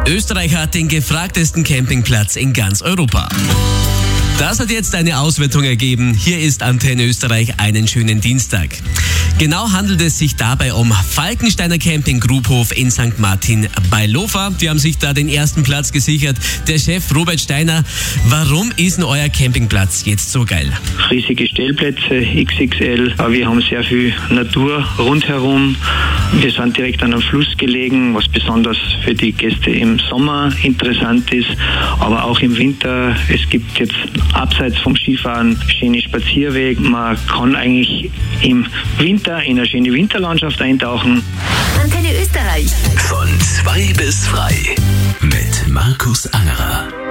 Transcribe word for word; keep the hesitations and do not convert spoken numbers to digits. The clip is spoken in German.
Österreich hat den gefragtesten Campingplatz in ganz Europa. Das hat jetzt eine Auswertung ergeben. Hier ist Antenne Österreich einen schönen Dienstag. Genau handelt es sich dabei um Falkensteiner Camping Grubhof in Sankt Martin bei Lofa. Die haben sich da den ersten Platz gesichert. Der Chef Robert Steiner, warum ist denn euer Campingplatz jetzt so geil? Riesige Stellplätze, X X L. Wir haben sehr viel Natur rundherum. Wir sind direkt an einem Fluss gelegen, was besonders für die Gäste im Sommer interessant ist, aber auch im Winter. Es gibt jetzt abseits vom Skifahren schöne Spazierwege. Man kann eigentlich im Winter in eine schöne Winterlandschaft eintauchen. Antenne Österreich. Von zwei bis frei mit Markus Angerer.